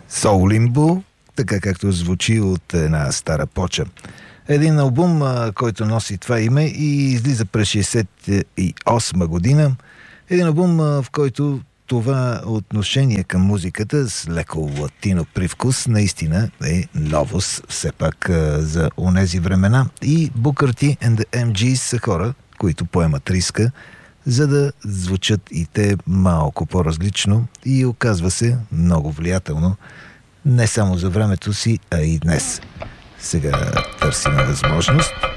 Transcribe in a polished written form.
Soul Limbo, така както звучи от една стара поча. Един албум, който носи това име и излиза през 1968 година. Един албум, в който това отношение към музиката с леко латино привкус наистина е новост все пак за онези времена. И Booker T and the MGs са хора, които поемат риска, за да звучат и те малко по-различно и оказва се много влиятелно не само за времето си, а и днес. Сега търсим възможност